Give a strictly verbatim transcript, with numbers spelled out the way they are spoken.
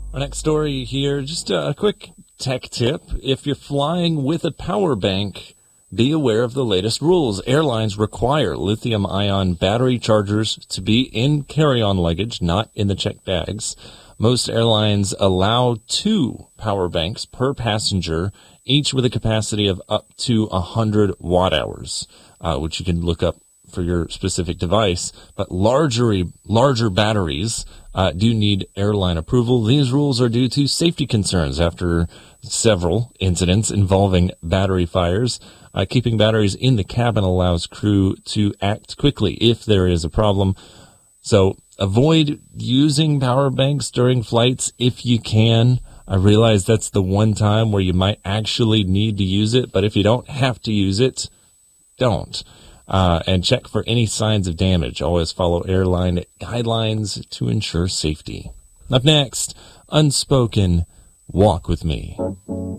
Our next story here, just a quick tech tip. If you're flying with a power bank, be aware of the latest rules. Airlines require lithium-ion battery chargers to be in carry-on luggage, not in the checked bags. Most airlines allow two power banks per passenger, each with a capacity of up to one hundred watt hours, uh, which you can look up for your specific device. But larger, larger batteries uh, do need airline approval. These rules are due to safety concerns after several incidents involving battery fires. Uh, keeping batteries in the cabin allows crew to act quickly if there is a problem. So avoid using power banks during flights if you can. I realize that's the one time where you might actually need to use it, but if you don't have to use it, don't. Uh, and check for any signs of damage. Always follow airline guidelines to ensure safety. Up next, Unspoken, Walk With Me.